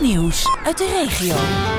nieuws uit de regio.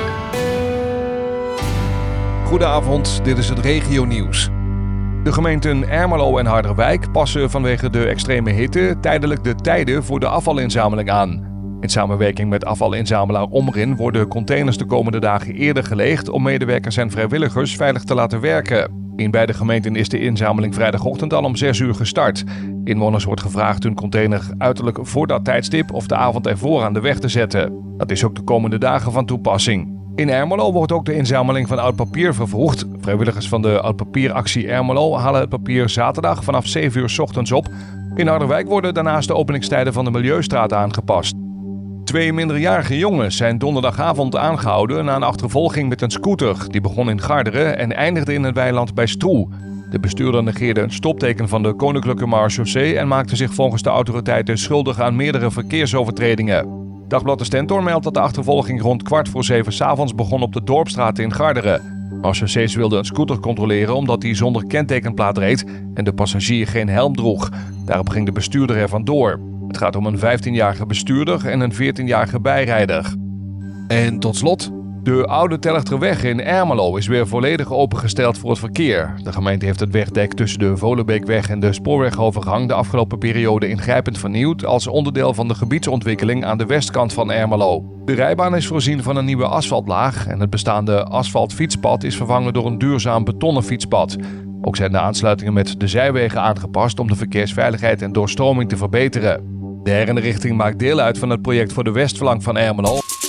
Goedenavond, dit is het regionieuws. De gemeenten Ermelo en Harderwijk passen vanwege de extreme hitte tijdelijk de tijden voor de afvalinzameling aan. In samenwerking met afvalinzamelaar Omrin worden containers de komende dagen eerder geleegd om medewerkers en vrijwilligers veilig te laten werken. In beide gemeenten is de inzameling vrijdagochtend al om 6 uur gestart. Inwoners wordt gevraagd hun container uiterlijk voor dat tijdstip of de avond ervoor aan de weg te zetten. Dat is ook de komende dagen van toepassing. In Ermelo wordt ook de inzameling van oud papier vervroegd. Vrijwilligers van de Oud Papieractie Ermelo halen het papier zaterdag vanaf 7 uur 's ochtends op. In Harderwijk worden daarnaast de openingstijden van de Milieustraat aangepast. 2 minderjarige jongens zijn donderdagavond aangehouden na een achtervolging met een scooter. Die begon in Garderen en eindigde in het weiland bij Stroe. De bestuurder negeerde een stopteken van de Koninklijke Marechaussee en maakte zich volgens de autoriteiten schuldig aan meerdere verkeersovertredingen. Dagblad De Stentor meldt dat de achtervolging rond 6:15 's avonds begon op de Dorpstraat in Garderen. Marechaussées wilden een scooter controleren omdat hij zonder kentekenplaat reed en de passagier geen helm droeg. Daarop ging de bestuurder er vandoor. Het gaat om een 15-jarige bestuurder en een 14-jarige bijrijder. En tot slot, de Oude Telchterweg in Ermelo is weer volledig opengesteld voor het verkeer. De gemeente heeft het wegdek tussen de Volenbeekweg en de spoorwegovergang de afgelopen periode ingrijpend vernieuwd als onderdeel van de gebiedsontwikkeling aan de westkant van Ermelo. De rijbaan is voorzien van een nieuwe asfaltlaag en het bestaande asfaltfietspad is vervangen door een duurzaam betonnen fietspad. Ook zijn de aansluitingen met de zijwegen aangepast om de verkeersveiligheid en doorstroming te verbeteren. De herinrichting maakt deel uit van het project voor de westflank van Ermelo.